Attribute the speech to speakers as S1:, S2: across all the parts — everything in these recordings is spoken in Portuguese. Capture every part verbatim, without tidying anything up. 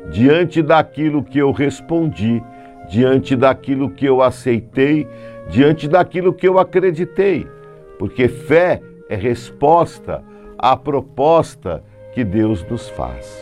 S1: diante daquilo que eu respondi, diante daquilo que eu aceitei, diante daquilo que eu acreditei, porque fé é resposta à proposta que Deus nos faz.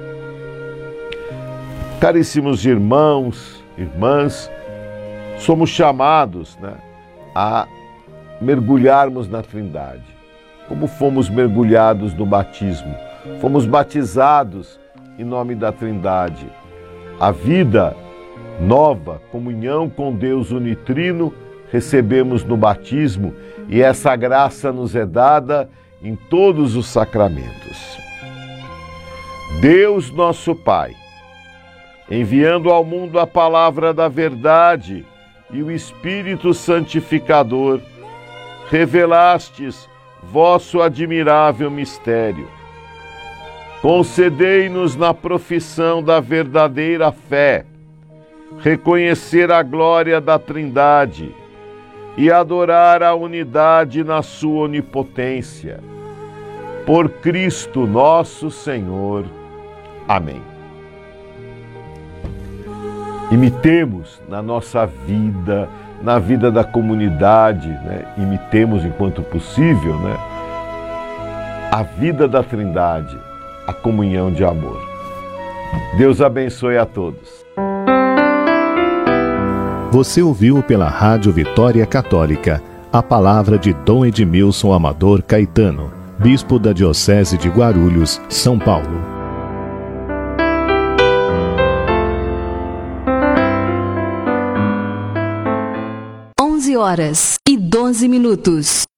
S1: Caríssimos irmãos, irmãs, somos chamados, né, a mergulharmos na Trindade, como fomos mergulhados no batismo. Fomos batizados em nome da Trindade. A vida nova, comunhão com Deus unitrino, recebemos no batismo, e essa graça nos é dada em todos os sacramentos. Deus nosso Pai, enviando ao mundo a palavra da verdade e o Espírito Santificador, revelastes vosso admirável mistério. Concedei-nos na profissão da verdadeira fé, reconhecer a glória da Trindade e adorar a unidade na sua onipotência. Por Cristo nosso Senhor. Amém. Imitemos na nossa vida, na vida da comunidade, né? Imitemos enquanto possível, né? A vida da Trindade, a comunhão de amor. Deus abençoe a todos.
S2: Você ouviu pela Rádio Vitória Católica a palavra de Dom Edmilson Amador Caetano, Bispo da Diocese de Guarulhos, São Paulo.
S3: onze horas e doze minutos.